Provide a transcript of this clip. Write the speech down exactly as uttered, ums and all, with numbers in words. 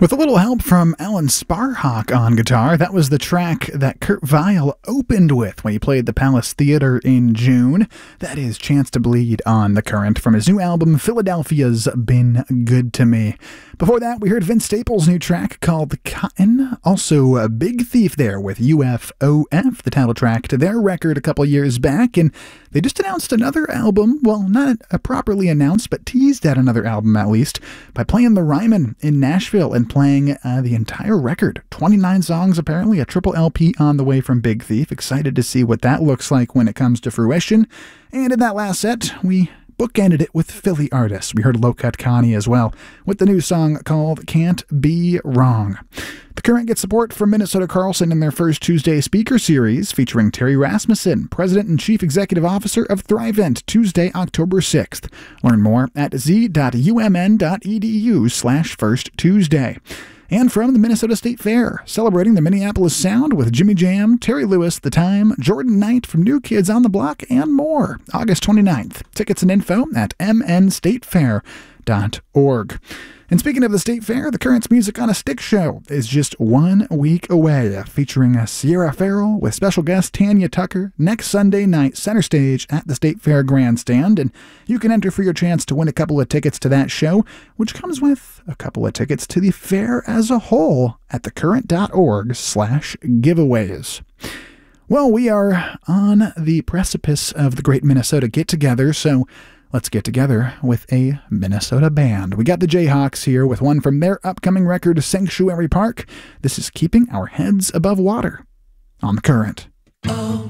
With a little help from Alan Sparhawk on guitar, that was the track that Kurt Vile opened with when he played the Palace Theater in June. That is Chance to Bleed on The Current from his new album, Philadelphia's Been Good to Me. Before that, we heard Vince Staples' new track called Cotton. Also, a Big Thief there with U F O F, the title track to their record a couple years back, and they just announced another album, well, not uh, properly announced, but teased at another album at least, by playing the Ryman in Nashville and playing uh, the entire record. twenty-nine songs, apparently, a triple L P on the way from Big Thief. Excited to see what that looks like when it comes to fruition. And in that last set, we bookended it with Philly artists. We heard Low Cut Connie as well, with the new song called Can't Be Wrong. The Current gets support from Minnesota Carlson in their first Tuesday speaker series, featuring Terry Rasmussen, President and Chief Executive Officer of Thrivent, Tuesday, October sixth. Learn more at z.umn.edu slash first Tuesday. And from the Minnesota State Fair, celebrating the Minneapolis Sound with Jimmy Jam, Terry Lewis, The Time, Jordan Knight from New Kids on the Block, and more. August twenty-ninth. Tickets and info at m n state fair dot org. And speaking of the State Fair, the Current's Music on a Stick show is just one week away, featuring a Sierra Farrell with special guest Tanya Tucker next Sunday night, center stage at the State Fair Grandstand. And you can enter for your chance to win a couple of tickets to that show, which comes with a couple of tickets to the fair as a whole at thecurrent.org slash giveaways. Well, we are on the precipice of the Great Minnesota Get-Together, so let's get together with a Minnesota band. We got the Jayhawks here with one from their upcoming record, Sanctuary Park. This is Keeping Our Heads Above Water on The Current. Oh.